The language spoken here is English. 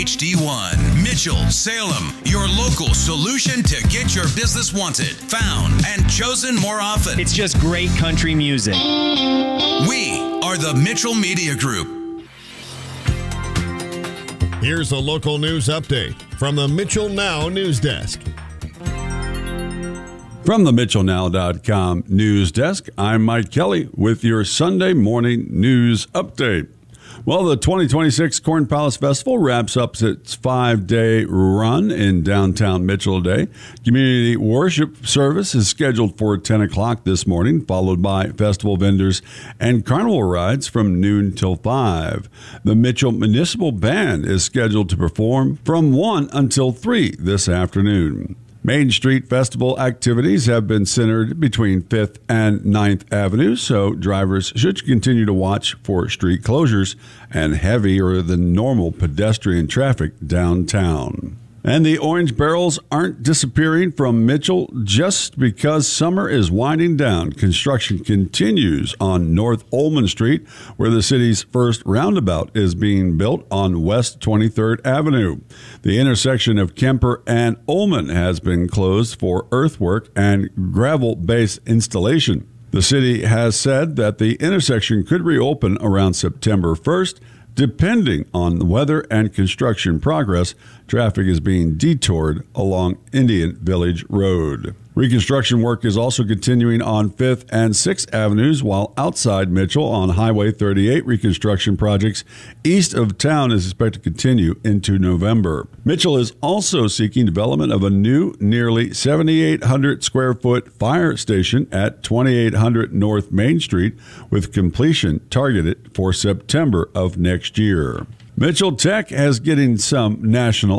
HD1. Mitchell, Salem, your local solution to get your business wanted, found, and chosen more often. It's just great country music. We are the Mitchell Media Group. Here's a local news update from the Mitchell Now News Desk. From the MitchellNow.com news desk, I'm Mike Kelly with your Sunday morning news update. Well, the 2026 Corn Palace Festival wraps up its 5-day run in downtown Mitchell today. Community worship service is scheduled for 10 o'clock this morning, followed by festival vendors and carnival rides from noon till 5. The Mitchell Municipal Band is scheduled to perform from 1 until 3 this afternoon. Main Street Festival activities have been centered between 5th and 9th Avenues, so drivers should continue to watch for street closures and heavier than normal pedestrian traffic downtown. And the orange barrels aren't disappearing from Mitchell just because summer is winding down. Construction continues on North Ullman Street, where the city's first roundabout is being built on West 23rd Avenue. The intersection of Kemper and Ullman has been closed for earthwork and gravel base installation. The city has said that the intersection could reopen around September 1st. Depending on the weather and construction progress, traffic is being detoured along Indian Village Road. Reconstruction work is also continuing on 5th and 6th Avenues, while outside Mitchell on Highway 38, reconstruction projects east of town is expected to continue into November. Mitchell is also seeking development of a new, nearly 7,800 square foot fire station at 2800 North Main Street, with completion targeted for September of next year. Mitchell Tech has getting some national